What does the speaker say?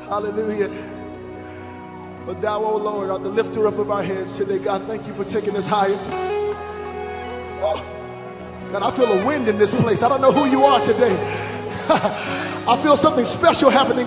Hallelujah. But thou, O Lord, art the lifter up of our heads today. God, thank you for taking us higher. Oh, God, I feel a wind in this place. I don't know who you are today. I feel something special happening.